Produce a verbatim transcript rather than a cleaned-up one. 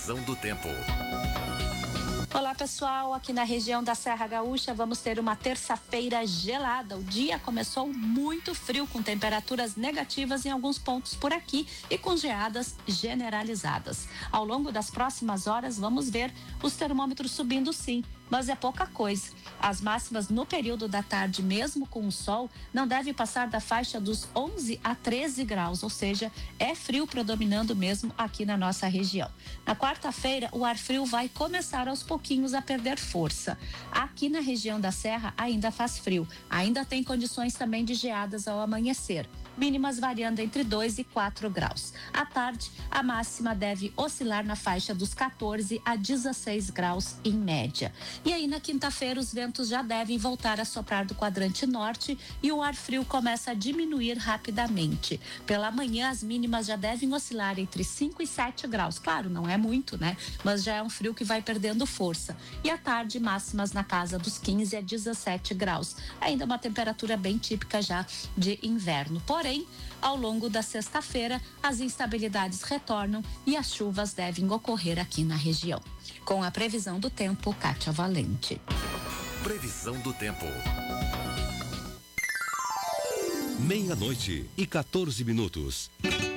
Previsão do tempo. Olá pessoal, aqui na região da Serra Gaúcha vamos ter uma terça-feira gelada. O dia começou muito frio, com temperaturas negativas em alguns pontos por aqui e com geadas generalizadas. Ao longo das próximas horas vamos ver os termômetros subindo sim, mas é pouca coisa. As máximas no período da tarde, mesmo com o sol, não devem passar da faixa dos onze a treze graus, ou seja, é frio predominando mesmo aqui na nossa região. Na quarta-feira, o ar frio vai começar aos pouquinhos a perder força. Aqui na região da Serra ainda faz frio, ainda tem condições também de geadas ao amanhecer. Mínimas variando entre dois e quatro graus. À tarde, a máxima deve oscilar na faixa dos quatorze a dezesseis graus em média. E aí na quinta-feira os ventos já devem voltar a soprar do quadrante norte e o ar frio começa a diminuir rapidamente. Pela manhã as mínimas já devem oscilar entre cinco e sete graus. Claro, não é muito, né? Mas já é um frio que vai perdendo força. E à tarde máximas na casa dos quinze a dezessete graus. Ainda uma temperatura bem típica já de inverno. Porém, ao longo da sexta-feira, as instabilidades retornam e as chuvas devem ocorrer aqui na região. Com a previsão do tempo, Kátia Valente. Previsão do tempo. Meia-noite e quatorze minutos.